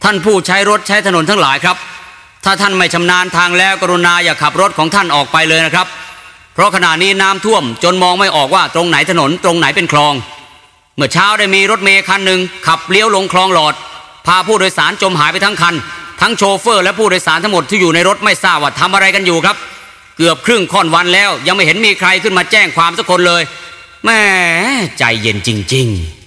ท่านผู้ใช้รถใช้ถนนทั้งหลายครับถ้าท่านไม่ชำนาญทางแล้วกรุณาอย่าขับรถของท่านออกไปเลยนะครับเพราะขณะนี้น้ำท่วมจนมองไม่ออกว่าตรงไหนถนนตรงไหนเป็นคลองเมื่อเช้าได้มีรถเมล์คันหนึ่งขับเลี้ยวลงคลองหลอดพาผู้โดยสารจมหายไปทั้งคันทั้งโชเฟอร์และผู้โดยสารทั้งหมดที่อยู่ในรถไม่ทราบว่าทำอะไรกันอยู่ครับเกือบครึ่งค่อนวันแล้วยังไม่เห็นมีใครขึ้นมาแจ้งความสักคนเลยแม่ใจเย็นจริงๆ